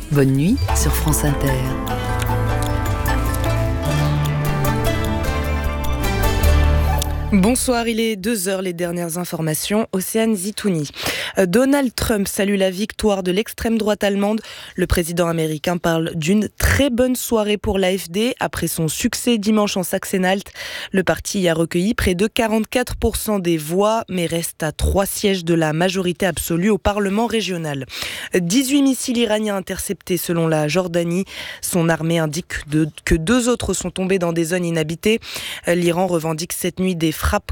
Bonne nuit sur France Inter. Bonsoir, il est 2h, les dernières informations. Océane Zitouni. Donald Trump salue la victoire de l'extrême droite allemande. Le président américain parle d'une très bonne soirée pour l'AfD. Après son succès dimanche en Saxe-Anhalt, le parti a recueilli près de 44% des voix, mais reste à 3 sièges de la majorité absolue au Parlement régional. 18 missiles iraniens interceptés selon la Jordanie. Son armée indique que 2 autres sont tombés dans des zones inhabitées. L'Iran revendique cette nuit des frappes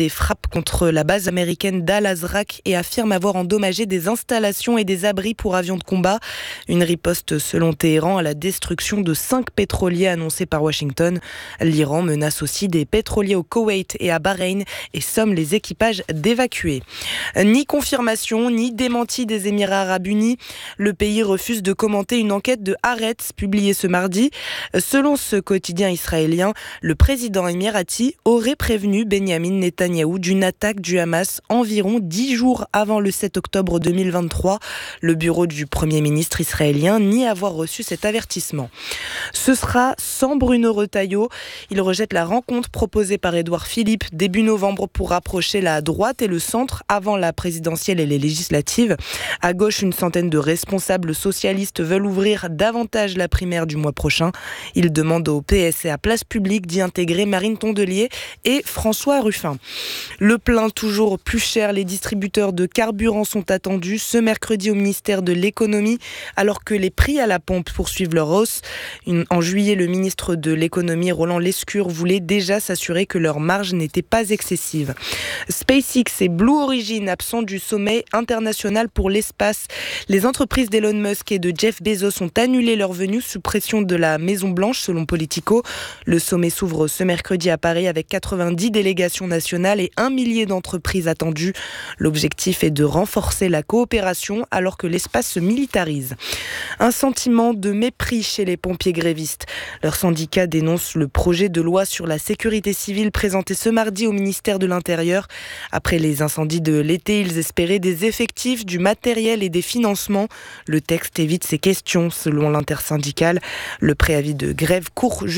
contre la base américaine d'Al-Azraq et affirme avoir endommagé des installations et des abris pour avions de combat. Une riposte selon Téhéran à la destruction de 5 pétroliers annoncés par Washington. L'Iran menace aussi des pétroliers au Koweït et à Bahreïn et somme les équipages d'évacuer. Ni confirmation, ni démenti des Émirats arabes unis. Le pays refuse de commenter une enquête de Haaretz publiée ce mardi. Selon ce quotidien israélien, le président émirati aurait prévenu Benyamin Netanyahou d'une attaque du Hamas environ 10 jours avant le 7 octobre 2023. Le bureau du Premier ministre israélien nie avoir reçu cet avertissement. Ce sera sans Bruno Retailleau. Il rejette la rencontre proposée par Édouard Philippe début novembre pour rapprocher la droite et le centre avant la présidentielle et les législatives. À gauche, une centaine de responsables socialistes veulent ouvrir davantage la primaire du mois prochain. Ils demandent au PS et à Place Publique d'y intégrer Marine Tondelier et François Ruffin. Le plein toujours plus cher, les distributeurs de carburant sont attendus ce mercredi au ministère de l'économie alors que les prix à la pompe poursuivent leur hausse. En juillet, le ministre de l'économie Roland Lescure voulait déjà s'assurer que leur marge n'était pas excessive. SpaceX et Blue Origin absents du sommet international pour l'espace. Les entreprises d'Elon Musk et de Jeff Bezos ont annulé leur venue sous pression de la Maison Blanche selon Politico. Le sommet s'ouvre ce mercredi à Paris avec 90 délégations nationales et 1 millier d'entreprises attendues. L'objectif est de renforcer la coopération alors que l'espace se militarise. Un sentiment de mépris chez les pompiers grévistes. Leur syndicat dénonce le projet de loi sur la sécurité civile présenté ce mardi au ministère de l'Intérieur. Après les incendies de l'été, ils espéraient des effectifs, du matériel et des financements. Le texte évite ces questions selon l'intersyndicale. Le préavis de grève court